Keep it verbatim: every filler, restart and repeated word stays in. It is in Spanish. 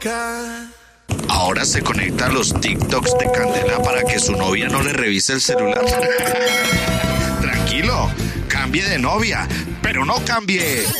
Ahora se conecta a los TikToks de Candela para que su novia no le revise el celular. Tranquilo, cambie de novia, pero no cambie